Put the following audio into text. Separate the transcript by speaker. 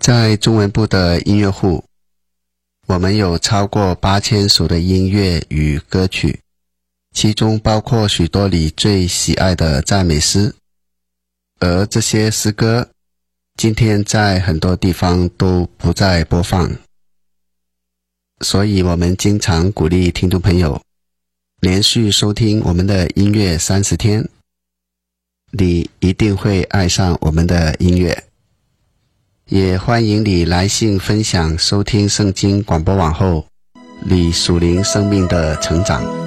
Speaker 1: 在中文部的音乐库，我们有超过8000首的音乐与歌曲，其中包括许多你最喜爱的赞美诗，而这些诗歌今天在很多地方都不再播放，所以我们经常鼓励听众朋友连续收听我们的音乐30天，你一定会爱上我们的音乐。也欢迎你来信分享收听圣经广播网后你属灵生命的成长。